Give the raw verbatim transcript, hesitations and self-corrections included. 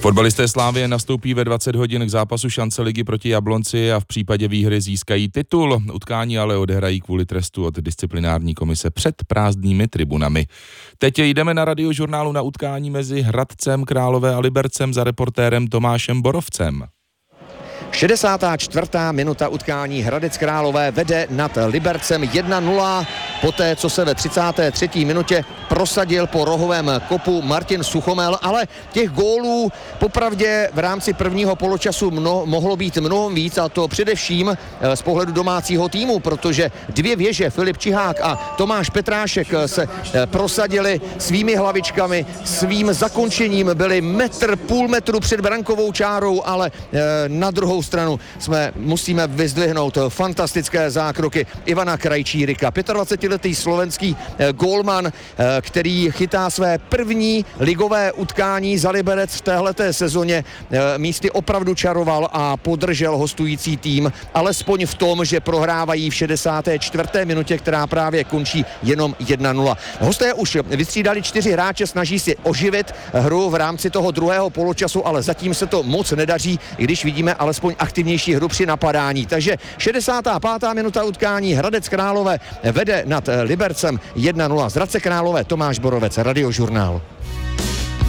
Fotbalisté Slávie nastoupí ve dvacet hodin k zápasu šance ligy proti Jablonci a v případě výhry získají titul. Utkání ale odehrají kvůli trestu od disciplinární komise před prázdnými tribunami. Teď jdeme na Radiožurnálu na utkání mezi Hradcem Králové a Libercem za reportérem Tomášem Borovcem. šedesátá čtvrtá minuta utkání. Hradec Králové vede nad Libercem jedna nula. Poté, co se ve třicáté třetí minutě prosadil po rohovém kopu Martin Suchomel, ale těch gólů popravdě v rámci prvního poločasu mno, mohlo být mnohem víc, a to především z pohledu domácího týmu, protože dvě věže, Filip Čihák a Tomáš Petrášek, se prosadili svými hlavičkami, svým zakončením byli metr, půl metru před brankovou čárou, ale na druhou stranu jsme, musíme vyzdvihnout fantastické zákroky Ivana Krajčírika, dvacetipětiletý slovenský gólman, který chytá své první ligové utkání za Liberec v téhleté sezóně. Místy opravdu čaroval a podržel hostující tým, alespoň v tom, že prohrávají v šedesáté čtvrté minutě, která právě končí jenom jedna nula. Hosté už vystřídali čtyři hráče, snaží si oživit hru v rámci toho druhého poločasu, ale zatím se to moc nedaří, i když vidíme alespoň aktivnější hru při napadání. Takže šedesátá pátá minuta utkání. Hradec Králové vede nad Libercem jedna nula. Z Hradce Králové Tomáš Borovec, Radiožurnál.